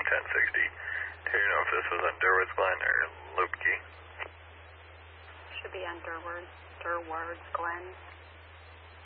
1060. Do you know if this was on Durward's Glen or Lupke? Should be on Durward's Glen.